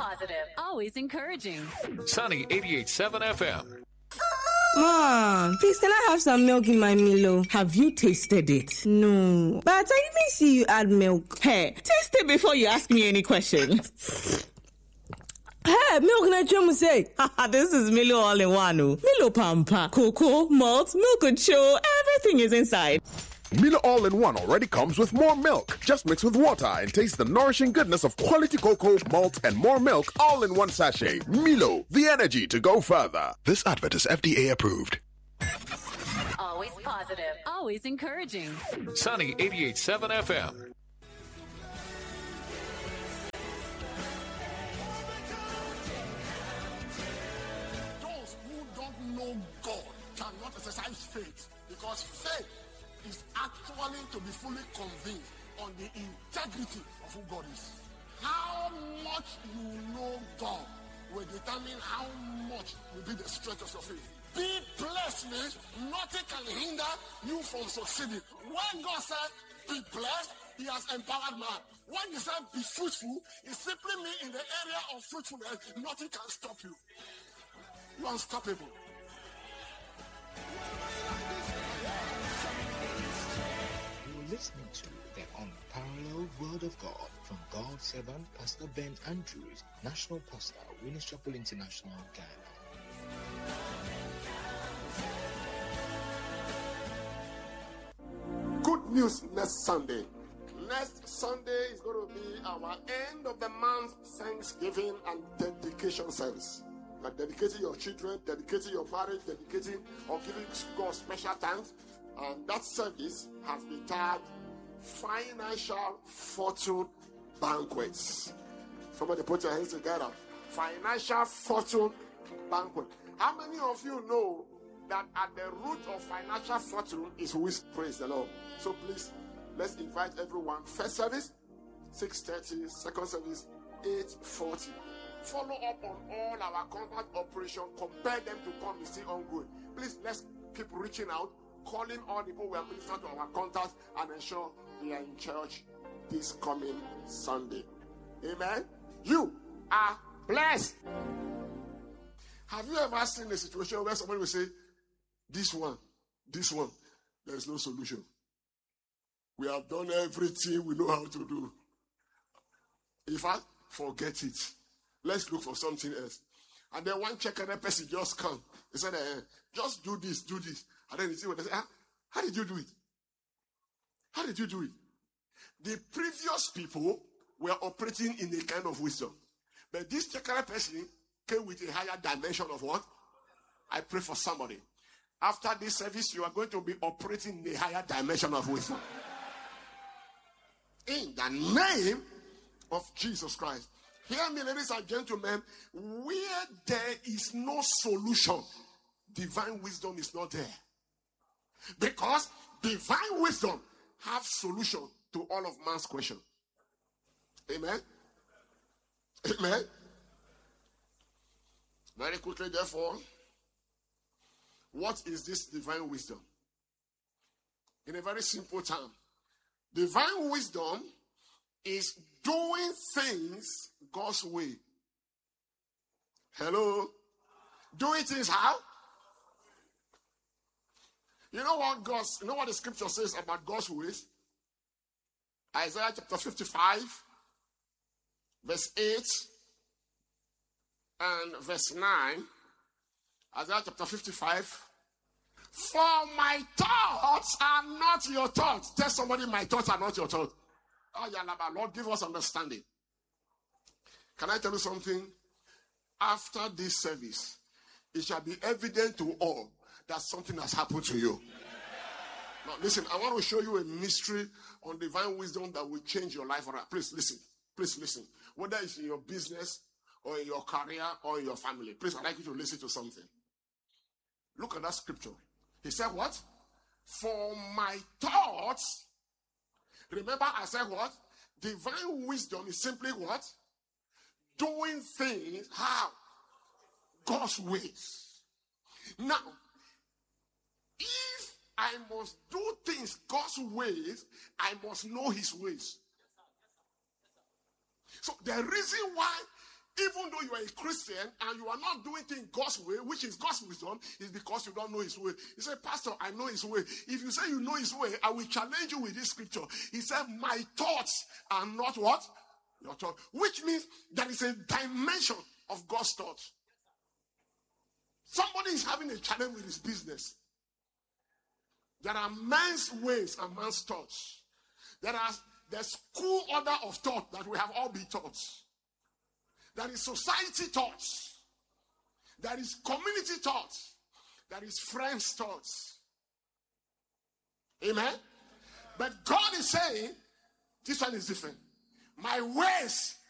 positive, always encouraging. Sunny 88.7 FM. Mom, please can I have some milk in my Milo? Have you tasted it? No. But I didn't see you add milk. Hey, taste it before you ask me any questions. Hey, milk na chum say. This is Milo all in one. Milo Pampa, cocoa, malt, milk and show, everything is inside. Milo All-in-One already comes with more milk. Just mix with water and taste the nourishing goodness of quality cocoa, malt, and more milk all in one sachet. Milo, the energy to go further. This advert is FDA approved. Always positive, always encouraging. Sunny 88.7 FM. Those who don't know God cannot exercise faith, because faith is actually to be fully convinced on the integrity of who God is. How much you know God will determine how much will be the strength of your faith. Be blessed means nothing can hinder you from succeeding. When God said be blessed, he has empowered man. When he said be fruitful, it simply means in the area of fruitfulness, nothing can stop you. You are unstoppable. Listening to the Unparalleled Word of God from God's servant Pastor Ben Andrews, National Pastor, Winners Chapel International, Ghana. Good news next Sunday. Next Sunday is going to be our end of the month Thanksgiving and dedication service. Like dedicating your children, dedicating your marriage, dedicating or giving God special thanks. And that service has been tagged Financial Fortune Banquets. Somebody put your hands together. Financial Fortune Banquet. How many of you know that at the root of financial fortune is wisdom? Praise the Lord. So please, let's invite everyone. First service, 6:30. Second service, 8:40. Follow up on all our contact operation. Compare them to come and see ongoing. Please, let's keep reaching out, calling all the people we are ministering to our contacts, and ensure they are in church this coming Sunday. Amen. You are blessed. Have you ever seen a situation where somebody will say, this one, there is no solution. We have done everything we know how to do. In fact, forget it. Let's look for something else. And then one checker person just come. He said, just do this. And then you see what they say, how did you do it? How did you do it? The previous people were operating in a kind of wisdom. But this checker person came with a higher dimension of what? I pray for somebody. After this service, you are going to be operating in a higher dimension of wisdom. In the name of Jesus Christ. Hear me, ladies and gentlemen. Where there is no solution, divine wisdom is not there. Because divine wisdom have solution to all of man's question. Amen. Amen. Very quickly, therefore, what is this divine wisdom? In a very simple term, divine wisdom is doing things God's way. Hello? Doing things how? You know what the scripture says about God's ways? Isaiah chapter 55, verse 8 and verse 9. Isaiah chapter 55. For my thoughts are not your thoughts. Tell somebody, my thoughts are not your thoughts. Oh, Yalaba, Lord, give us understanding. Can I tell you something? After this service, it shall be evident to all that something has happened to you. Now, listen, I want to show you a mystery on divine wisdom that will change your life around. Please listen. Please listen. Whether it's in your business or in your career or in your family, please, I'd like you to listen to something. Look at that scripture. He said what? For my thoughts. Remember I said what? Divine wisdom is simply what? Doing things how? God's ways. Now, if I must do things God's ways, I must know his ways. So the reason why Even though you are a Christian and you are not doing things God's way, which is God's wisdom, is because you don't know his way. He said, Pastor, I know his way. If you say you know his way, I will challenge you with this scripture. He said, my thoughts are not what? Your thoughts. Which means there is a dimension of God's thoughts. Somebody is having a challenge with his business. There are man's ways and man's thoughts. There's school order of thought that we have all been taught. There is society thoughts. There is community thoughts. There is friends thoughts. Amen? But God is saying, this one is different. My ways